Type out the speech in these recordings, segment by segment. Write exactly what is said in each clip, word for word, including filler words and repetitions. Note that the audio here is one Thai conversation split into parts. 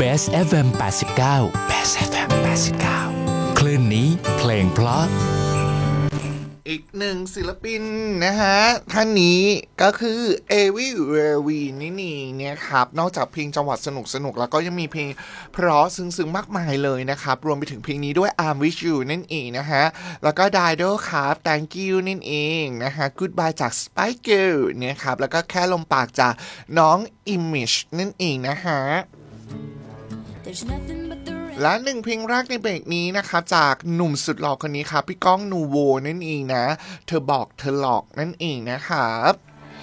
Best เอฟ เอ็ม แปดสิบเก้า Best เอฟ เอ็ม แปดสิบเก้า คลื่นนี้เพลงเพราะอีกหนึ่งศิลปินนะฮะท่านนี้ก็คือเอวิเววีนี่นี่เนี่ยครับนอกจากเพลงจังหวัดสนุกสนุกแล้วก็ยังมีเพลงเพราะซึ้งๆมากมายเลยนะครับรวมไปถึงเพลงนี้ด้วย I'm With You นั่นเองนะฮะแล้วก็ Dido ครับ Thank You นั่นเองนะฮะ Goodbye จาก Spice Girl เนี่ยครับแล้วก็แค่ลมปากจากน้อง Image นั่นเองนะฮะและหนึ่งเพลงแรกในเบรกนี้นะครับจากหนุ่มสุดหล่อคนนี้ครับพี่ก้องนูโวนั่นเองนะเธอบอกเธอหลอกนั่นเองนะครับ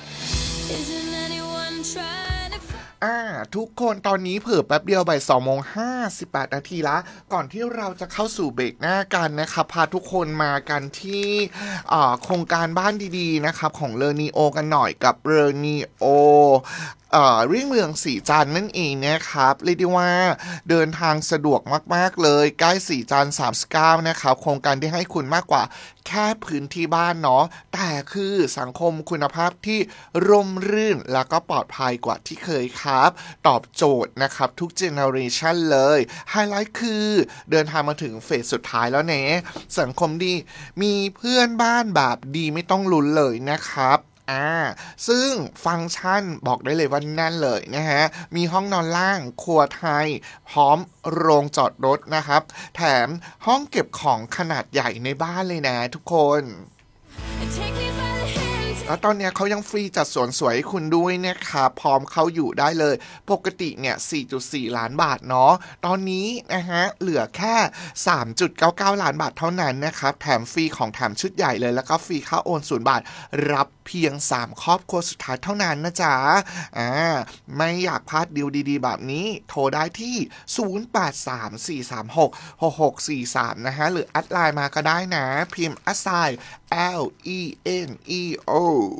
อ่าทุกคนตอนนี้เผิ่แป๊บเดียวบ่ายสองโมงห้าสิบแปดนาทีละก่อนที่เราจะเข้าสู่เบรกหน้ากันนะครับพาทุกคนมากันที่อ่าโครงการบ้านดีๆนะครับของเลอนีโอกันหน่อยกับเลอนีโอเอ่อเรี่ยงเมืองสีจันทร์นั่นเองนะครับเรียกได้ว่าเดินทางสะดวกมากๆเลยใกล้สีจันทร์สามสิบเก้านะครับโครงการที่ให้คุณมากกว่าแค่พื้นที่บ้านเนาะแต่คือสังคมคุณภาพที่ร่มรื่นแล้วก็ปลอดภัยกว่าที่เคยครับตอบโจทย์นะครับทุกเจเนอเรชันเลยไฮไลท์คือเดินทางมาถึงเฟสสุดท้ายแล้วเนะสังคมดีมีเพื่อนบ้านแบบดีไม่ต้องลุ้นเลยนะครับอ่าซึ่งฟังก์ชันบอกได้เลยว่าแน่นเลยนะฮะมีห้องนอนล่างครัวไทยพร้อมโรงจอดรถนะครับแถมห้องเก็บของขนาดใหญ่ในบ้านเลยนะทุกคนแล้วตอนนี้เขายังฟรีจัดสวนสวยให้คุณด้วยนะครับพร้อมเข้าอยู่ได้เลยปกติเนี่ย สี่จุดสี่ ล้านบาทเนาะตอนนี้นะฮะเหลือแค่ สามจุดเก้าเก้า ล้านบาทเท่านั้นนะครับแถมฟรีของแถมชุดใหญ่เลยแล้วก็ฟรีค่าโอนศูนย์บาทรับเพียงสามครอบครัวสุดท้ายเท่านั้นนะจ๊ะอ่าไม่อยากพลาดดีลดีๆแบบนี้โทรได้ที่ศูนย์ แปด สาม สี่ สาม หก หก หก สี่ สามนะฮะหรือแอดไลน์มาก็ได้นะพิมพ์ แอส ไซน์ L E N E O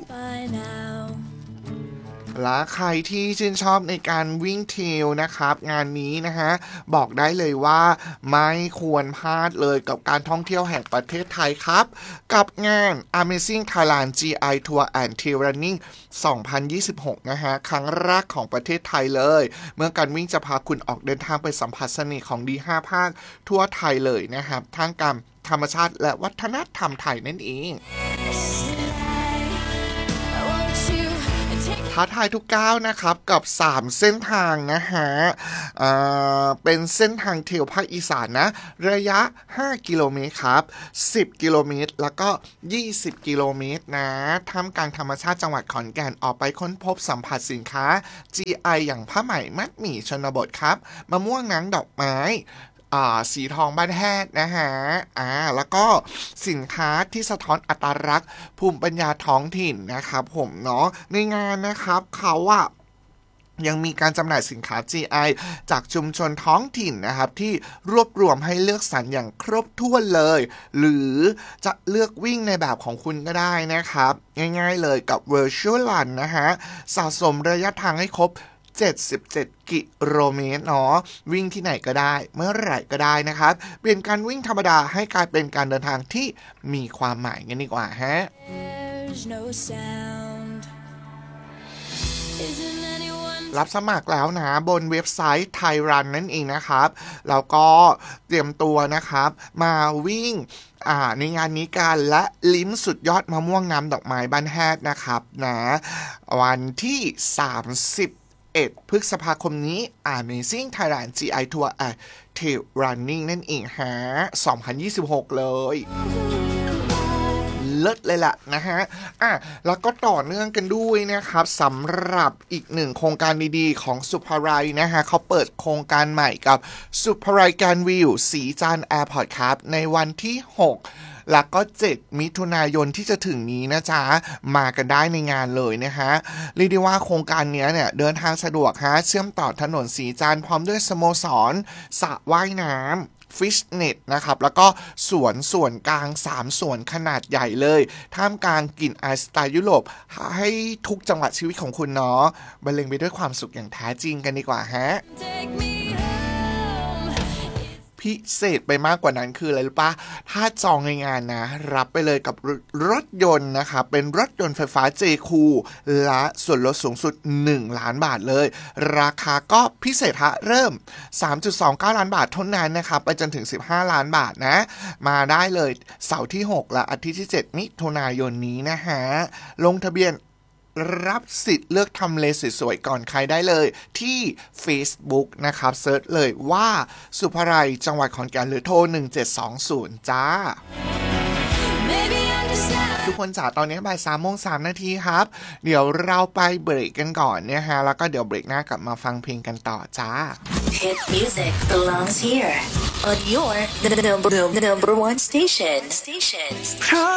และใครที่ชื่นชอบในการวิ่งเทรลนะครับงานนี้นะฮะบอกได้เลยว่าไม่ควรพลาดเลยกับการท่องเที่ยวแห่งประเทศไทยครับกับงาน Amazing Thailand จี ไอ Tour and Trail Running สองพันยี่สิบหกนะฮะครั้งแรกของประเทศไทยเลยเมื่อการวิ่งจะพาคุณออกเดินทางไปสัมผัสเสน่ห์ของดีห้าภาคทั่วไทยเลยนะครับทั้งการธรรมชาติและวัฒนธรรมไทยนั่นเองท้าทายทุกก้าวนะครับกับสามเส้นทางนะฮะเอ่อเป็นเส้นทางเทรลภาคอีสานนะระยะห้ากิโลเมตรครับสิบกิโลเมตรแล้วก็ยี่สิบกิโลเมตรนะท่ามกลางธรรมชาติจังหวัดขอนแก่นออกไปค้นพบสัมผัสสินค้า จี ไอ อย่างผ้าไหมมัดหมี่ชนบทครับมะม่วงน้ำดอกไม้อ่าสีทองบ้านแฮดนะฮะอ่าแล้วก็สินค้าที่สะท้อนอัตลักษณ์ภูมิปัญญาท้องถิ่นนะครับผมเนาะในงานนะครับเขาอะยังมีการจำหน่ายสินค้า จี ไอ จากชุมชนท้องถิ่นนะครับที่รวบรวมให้เลือกสรรอย่างครบถ้วนเลยหรือจะเลือกวิ่งในแบบของคุณก็ได้นะครับง่ายๆเลยกับ Virtual Run นะฮะสะสมระยะทางให้ครบเจ็ดสิบเจ็ดกิโลเมตรเนาะวิ่งที่ไหนก็ได้เมื่อไหร่ก็ได้นะครับเปลี่ยนการวิ่งธรรมดาให้กลายเป็นการเดินทางที่มีความหมายกันดีกว่าฮะรับสมัครแล้วนะบนเว็บไซต์ Thai Run นั่นเองนะครับแล้วก็เตรียมตัวนะครับมาวิ่งอ่าในงานนี้กันและลิ้มสุดยอดมะม่วงน้ำดอกไม้บ้านแฮดนะครับนะวันที่สามสิบเอ็ดพฤษภาคมนี้ Amazing Thailand จี ไอ Tour and Trail Running นั่นเองฮะสองพันยี่สิบหกเลยเลิศเลยล่ะนะฮะอ่ะแล้วก็ต่อเนื่องกันด้วยนะครับสำหรับอีกหนึ่งโครงการดีๆของสุภาลัยนะฮะเขาเปิดโครงการใหม่กับสุภาลัยการวิวสีจันทร์แอร์พอร์ตครับในวันที่หกแล้วก็เจ็ดมิถุนายนที่จะถึงนี้นะจ๊ะมากันได้ในงานเลยนะฮะเรียกได้ว่าโครงการนี้เนี่ยเดินทางสะดวกฮะเชื่อมต่อถนนสีจันทร์พร้อมด้วยสโมสรสระว่ายน้ำฟิชเน็ตนะครับแล้วก็สวนส่วนกลางสามสวนขนาดใหญ่เลยท่ามกลางกลิ่นอายสไตล์ยุโรปให้ทุกจังหวะชีวิตของคุณเนาะบรรเลงไปด้วยความสุขอย่างแท้จริงกันดีกว่าฮะพิเศษไปมากกว่านั้นคืออะไรรู้ปะถ้าจองในงานนะรับไปเลยกับรถยนต์นะคะเป็นรถยนต์ไฟฟ้า เจ คู และส่วนลดสูงสุดหนึ่งล้านบาทเลยราคาก็พิเศษฮะเริ่ม สามจุดสองเก้า ล้านบาทเท่านั้นนะครับไปจนถึงสิบห้าล้านบาทนะมาได้เลยเสาร์ที่หกและอาทิตย์ที่เจ็ดมิถุนายนนี้นะฮะลงทะเบียนรับสิทธิ์เลือกทำเลสวยๆก่อนใครได้เลยที่ Facebook นะครับเซิร์ชเลยว่าสุภไรจังหวัดขอนแก่นหรือโทรหนึ่งเจ็ดสองศูนย์จ้าทุกคนจ๋าตอนนี้บ่ายสามโมงสามนาทีครับเดี๋ยวเราไปเบรกกันก่อนเนี่ยฮะแล้วก็เดี๋ยวเบรกหน้ากลับมาฟังเพลงกันต่อจ้า Hit music belongs here on your number number one station. Stations.